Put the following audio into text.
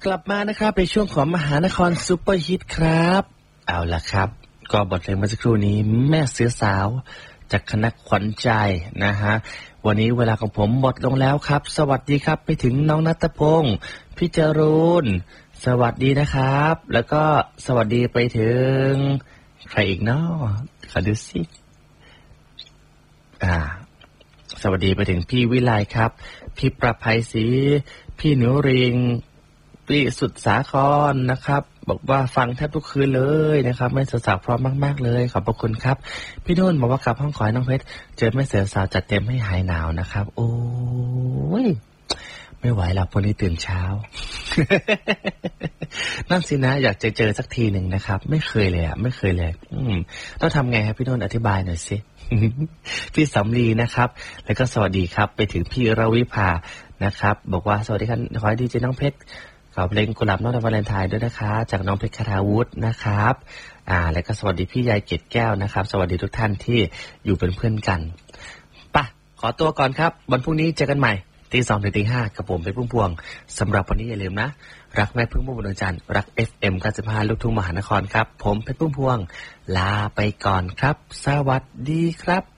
กลับมานะครับในช่วงของมหานครซุปเปอร์ฮิตครับเอาล่ะครับก็บทเพลงเมื่อสักครู่นี้แม่เสือสาวจากคณะขวัญใจนะฮะวันนี้เวลาของผมหมดลงแล้วครับสวัสดีครับไปถึงน้องณัฐพงศ์พี่จรูนสวัสดีนะครับแล้วก็สวัสดีไปถึงใครอีกเนาะขอดูสิสวัสดีไปถึงพี่วิไลครับพี่ประภัยศรีพี่หนูริงพี่สุดสาครนะครับบอกว่าฟังแทบทุกคืนเลยนะครับแม่เสือสาวพร้อมมากๆเลยขอบพระคุณครับพี่นุ่นบอกว่ากลับห้องขอให้น้องเพชรเจอแม่เสือสาวจัดเต็มให้หายหนาวนะครับโอ้ยไม่ไหวแล้วพรุ่งนี้ตื่นเช้า นั่นสินะอยากจะเจอสักทีหนึ่งนะครับไม่เคยเลยไม่เคยเลยต้องทำไงครับพี่นุ่นอธิบายหน่อยสิ พี่สำลีนะครับแล้วก็สวัสดีครับไปถึงพี่ระวิภานะครับบอกว่าสวัสดีครับขอให้ดีเจน้องเพชรขอเพลงกุหลาบนอกวาเลนไทน์ด้วยนะคะจากน้องเพชรคทาวุฒินะครับแล้วก็สวัสดีพี่ยายเกศแก้วนะครับสวัสดีทุกท่านที่อยู่เป็นเพื่อนกันป่ะขอตัวก่อนครับวันพรุ่งนี้เจอกันใหม่ตี 2 ถึงตี 5กับผมเพชรพุ่มพวงสำหรับวันนี้อย่าลืมนะรักแม่พึ่งพุ่มพวงดวงจันทร์รัก FM 95ลูกทุ่งมหานครครับผมเพชรพุ่มพวงลาไปก่อนครับสวัสดีครับ